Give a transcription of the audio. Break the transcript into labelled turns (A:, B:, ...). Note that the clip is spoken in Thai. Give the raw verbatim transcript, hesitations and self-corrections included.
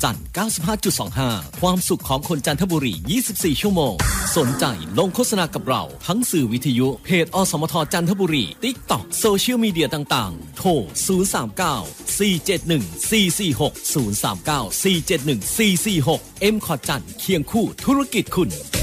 A: จันทร์ เก้าสิบห้าจุดสองห้า ความสุขของคนจันทบุรียี่สิบสี่ชั่วโมงสนใจลงโฆษณากับเราทั้งสื่อวิทยุเพจอสมทจันทบุรี TikTok โซเชียลมีเดียต่างๆโทรศูนย์ สาม เก้า สี่ เจ็ด หนึ่ง สี่ สี่ หก ศูนย์ สาม เก้า สี่ เจ็ด หนึ่ง สี่ สี่ หก เอ็ม คอร์ดจันทร์เคียงคู่ธุรกิจคุณ